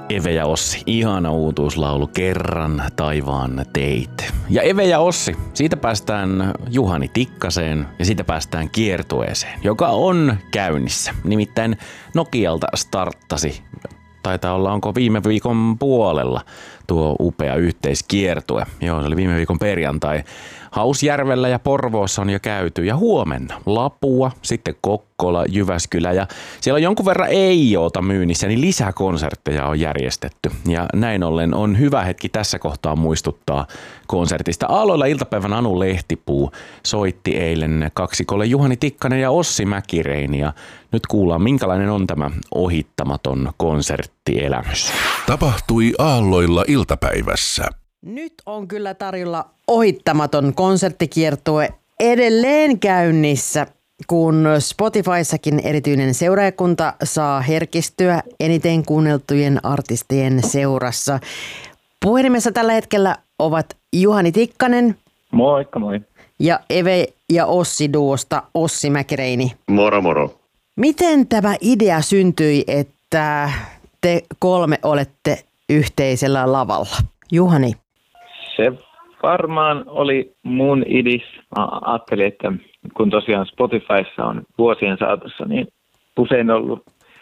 Eve ja Ossi, ihana uutuuslaulu Kerran taivaan teit. Ja Eve ja Ossi, siitä päästään Juhani Tikkaseen ja siitä päästään kiertueeseen, joka on käynnissä. Nimittäin Nokialta starttasi, taitaa olla onko viime viikon puolella tuo upea yhteiskiertue. Joo, se oli viime viikon perjantai. Hausjärvellä ja Porvoossa on jo käyty ja huomenna Lapua, sitten Kokkola, Jyväskylä ja siellä on jonkun verran ei-joota myynnissä, niin lisää konsertteja on järjestetty. Ja näin ollen on hyvä hetki tässä kohtaa muistuttaa konsertista. Aalloilla iltapäivän Anu Lehtipuu soitti eilen kaksikolle Juhani Tikkanen ja Ossi Mäkireini ja nyt kuullaan minkälainen on tämä ohittamaton konserttielämys. Tapahtui Aalloilla iltapäivässä. Nyt on kyllä tarjolla ohittamaton konserttikiertue edelleen käynnissä, kun Spotifyssakin erityinen seuraajakunta saa herkistyä eniten kuunneltujen artistien seurassa. Puhelimessa tällä hetkellä ovat Juhani Tikkanen. Moikka moi. Ja Eve ja Ossi duosta Ossi Mäkireini. Moro moro. Miten tämä idea syntyi, että te kolme olette yhteisellä lavalla? Juhani. Se varmaan oli mun idis. Ajattelin, että kun tosiaan Spotifyssa on vuosien saatossa, niin usein ollut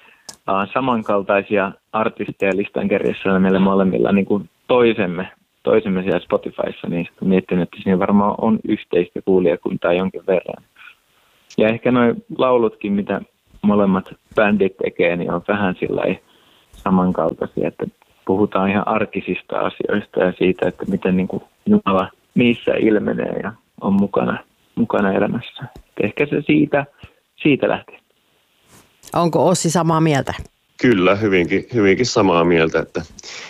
samankaltaisia artisteja listan kärjessä meille molemmilla niin kuin toisemme siellä Spotifyssa, niin miettinyt, että siinä varmaan on yhteistä kuulijakuntaa jonkin verran. Ja ehkä nuo laulutkin, mitä molemmat bändit tekee, niin on vähän sillä samankaltaisia, että puhutaan ihan arkisista asioista ja siitä, että miten niin kuin Jumala niissä ilmenee ja on mukana elämässä. Ehkä se siitä lähtee. Onko Ossi samaa mieltä? Kyllä, hyvinkin samaa mieltä, että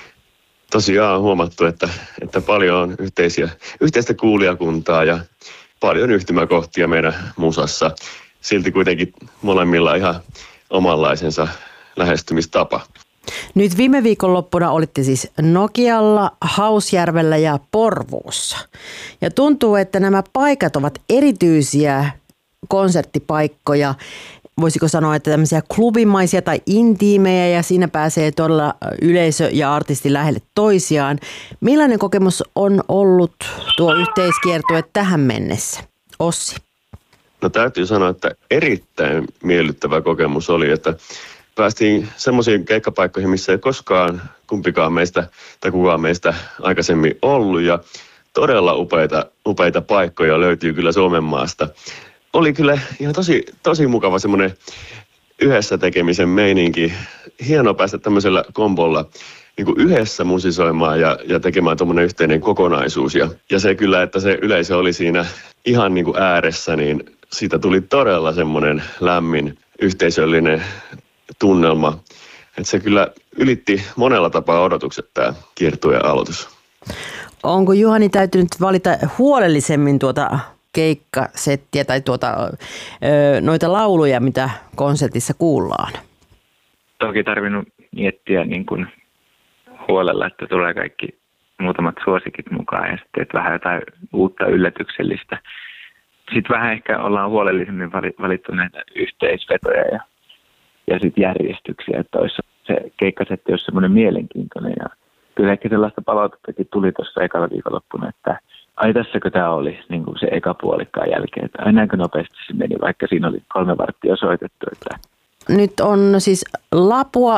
tosiaan on huomattu, että paljon on yhteistä kuulijakuntaa ja paljon yhtymäkohtia meidän musassa. Silti kuitenkin molemmilla ihan omanlaisensa lähestymistapa. Nyt viime viikonloppuna olitte siis Nokialla, Hausjärvellä ja Porvoossa. Ja tuntuu, että nämä paikat ovat erityisiä konserttipaikkoja. Voisiko sanoa, että tämmöisiä klubimaisia tai intiimejä ja siinä pääsee todella yleisö ja artisti lähelle toisiaan. Millainen kokemus on ollut tuo yhteiskiertue tähän mennessä? Ossi. No täytyy sanoa, että erittäin miellyttävä kokemus oli, että päästiin semmoisiin keikkapaikkoihin, missä ei koskaan kumpikaan meistä tai kukaan meistä aikaisemmin ollut ja todella upeita paikkoja löytyy kyllä Suomen maasta. Oli kyllä ihan tosi mukava semmoinen yhdessä tekemisen meininki. Hienoa päästä tämmöisellä kombolla niin kuin yhdessä musisoimaan ja tekemään tuommoinen yhteinen kokonaisuus. Ja se kyllä, että se yleisö oli siinä ihan niin kuin ääressä, niin siitä tuli todella semmoinen lämmin yhteisöllinen tunnelma. Että se kyllä ylitti monella tapaa odotukset tämä kiertueen aloitus. Onko Juhani täytynyt valita huolellisemmin tuota keikkasettiä tai noita lauluja, mitä konsertissa kuullaan? Toki tarvinnut miettiä niin kuin huolella, että tulee kaikki muutamat suosikit mukaan ja sitten että vähän jotain uutta yllätyksellistä. Sitten vähän ehkä ollaan huolellisemmin valittu näitä yhteisvetoja ja sitten järjestyksiä, että olisi se keikkasetti olisi semmoinen mielenkiintoinen. Ja kyllä ehkä sellaista palautettakin tuli tuossa ekalla viikonloppuna, että ai tässäkö tämä oli niin kuin se eka puolikkaan jälkeen, että ai näinkö nopeasti se meni, vaikka siinä oli 3 varttia soitettu. Että nyt on siis Lapua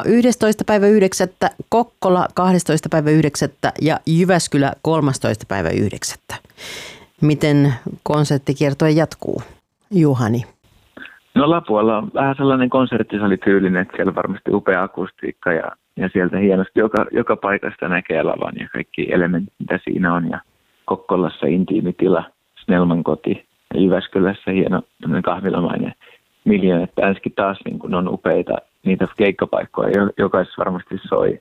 11.9., Kokkola 12.9. ja Jyväskylä 13.9. Miten konserttikiertue jatkuu, Juhani? No Lapualla on vähän sellainen konserttisalityylinen, että siellä on varmasti upea akustiikka ja sieltä hienosti joka paikasta näkee lavan ja kaikki elementit, mitä siinä on. Ja Kokkolassa intiimitila, Snellman koti ja Jyväskylässä hieno kahvilamainen Miljoonat Äänski taas niin kun on upeita niitä keikkapaikkoja, jokaisessa varmasti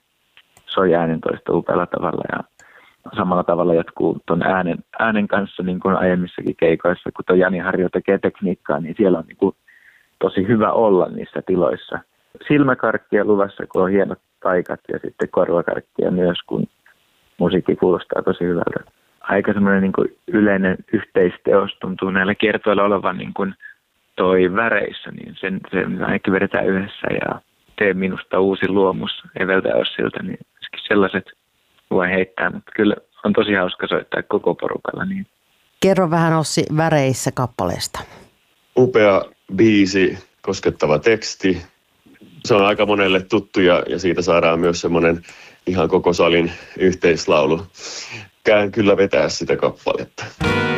soi äänentoista upealla tavalla ja samalla tavalla jatkuu tuon äänen kanssa niin kuin aiemmissakin keikoissa, kun tuo Jani Harjo tekee tekniikkaa, niin siellä on niin kuin tosi hyvä olla niissä tiloissa. Silmäkarkkia luvassa, kun on hienot paikat ja sitten korvakarkkia myös, kun musiikki kuulostaa tosi hyvältä. Aika semmoinen niin kuin yleinen yhteisteos tuntuu näillä kiertoilla olevan niin kuin toi väreissä, niin sen kaikki vedetään yhdessä Tee minusta uusi luomus Eveltä ja Ossilta, niin sellaiset voi heittää, mutta kyllä on tosi hauska soittaa koko porukalla. Niin. Kerro vähän Ossi väreissä kappaleesta. Upea biisi, koskettava teksti. Se on aika monelle tuttu ja siitä saadaan myös semmoinen ihan koko salin yhteislaulu. Käyn kyllä vetää sitä kappaletta.